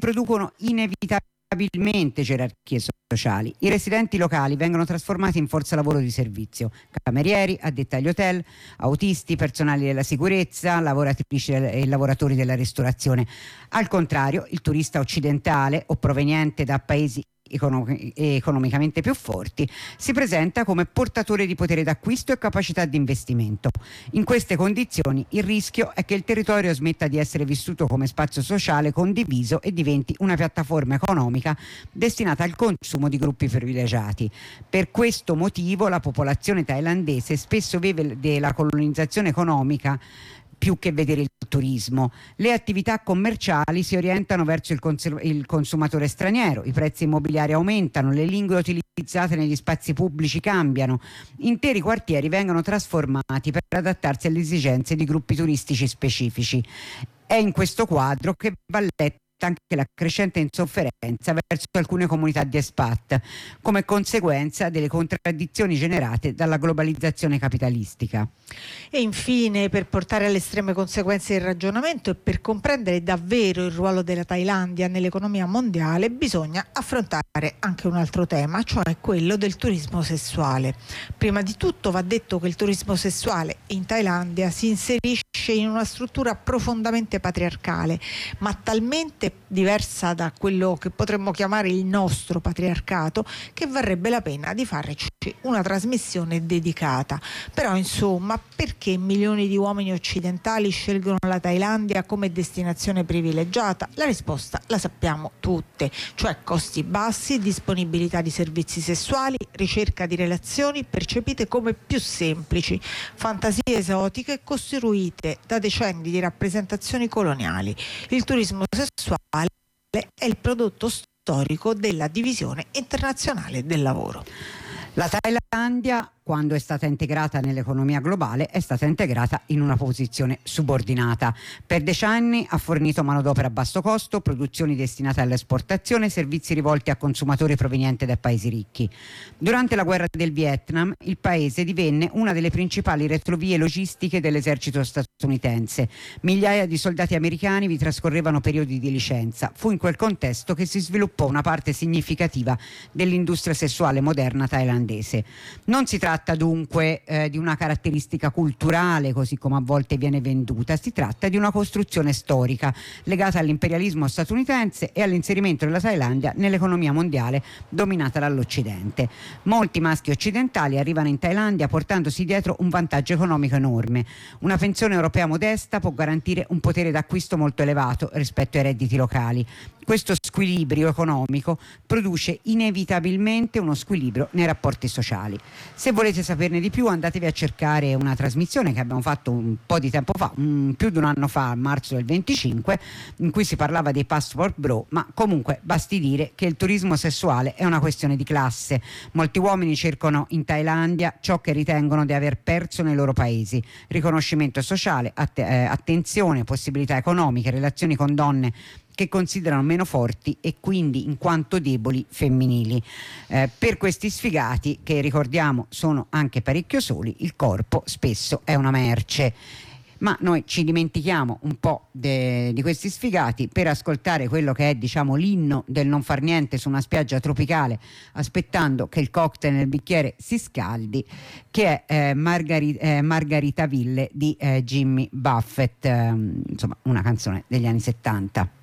producono inevitabilmente gerarchie sociali. I residenti locali vengono trasformati in forza lavoro di servizio: camerieri, addetti agli hotel, autisti, personali della sicurezza, lavoratrici e lavoratori della ristorazione. Al contrario, il turista occidentale o proveniente da paesi economicamente più forti si presenta come portatore di potere d'acquisto e capacità di investimento. In queste condizioni il rischio è che il territorio smetta di essere vissuto come spazio sociale condiviso e diventi una piattaforma economica destinata al consumo di gruppi privilegiati. Per questo motivo la popolazione thailandese spesso vive della colonizzazione economica più che vedere il turismo. Le attività commerciali si orientano verso il consumatore straniero, i prezzi immobiliari aumentano, le lingue utilizzate negli spazi pubblici cambiano, interi quartieri vengono trasformati per adattarsi alle esigenze di gruppi turistici specifici. È in questo quadro che va letta anche la crescente insofferenza verso alcune comunità di expat, come conseguenza delle contraddizioni generate dalla globalizzazione capitalistica. E infine, per portare alle estreme conseguenze il ragionamento e per comprendere davvero il ruolo della Thailandia nell'economia mondiale, bisogna affrontare anche un altro tema, cioè quello del turismo sessuale. Prima di tutto va detto che il turismo sessuale in Thailandia si inserisce in una struttura profondamente patriarcale, ma talmente diversa da quello che potremmo chiamare il nostro patriarcato, che varrebbe la pena di farci una trasmissione dedicata. Però insomma, perché milioni di uomini occidentali scelgono la Thailandia come destinazione privilegiata? La risposta la sappiamo tutte, cioè costi bassi, disponibilità di servizi sessuali, ricerca di relazioni percepite come più semplici, fantasie esotiche costruite da decenni di rappresentazioni coloniali. Il turismo sessuale è il prodotto storico della divisione internazionale del lavoro. La Thailandia, quando è stata integrata nell'economia globale, è stata integrata in una posizione subordinata. Per decenni ha fornito manodopera a basso costo, produzioni destinate all'esportazione, servizi rivolti a consumatori provenienti dai paesi ricchi. Durante la guerra del Vietnam, il paese divenne una delle principali retrovie logistiche dell'esercito statunitense. Migliaia di soldati americani vi trascorrevano periodi di licenza. Fu in quel contesto che si sviluppò una parte significativa dell'industria sessuale moderna thailandese. Non si tratta dunque di una caratteristica culturale, così come a volte viene venduta. Si tratta di una costruzione storica legata all'imperialismo statunitense e all'inserimento della Thailandia nell'economia mondiale dominata dall'Occidente. Molti maschi occidentali arrivano in Thailandia portandosi dietro un vantaggio economico enorme. Una pensione europea modesta può garantire un potere d'acquisto molto elevato rispetto ai redditi locali. Questo squilibrio economico produce inevitabilmente uno squilibrio nei rapporti sociali. Se volete saperne di più, andatevi a cercare una trasmissione che abbiamo fatto un po' di tempo fa, più di un anno fa, a marzo del 25, in cui si parlava dei passport bro, ma comunque basti dire che il turismo sessuale è una questione di classe. Molti uomini cercano in Thailandia ciò che ritengono di aver perso nei loro paesi: riconoscimento sociale, attenzione, possibilità economiche, relazioni con donne che considerano meno forti e quindi in quanto deboli femminili. Per questi sfigati, che ricordiamo sono anche parecchio soli, il corpo spesso è una merce. Ma noi ci dimentichiamo un po' di questi sfigati per ascoltare quello che è, diciamo, l'inno del non far niente su una spiaggia tropicale, aspettando che il cocktail nel bicchiere si scaldi, che è Margaritaville di Jimmy Buffett, insomma una canzone degli anni 70.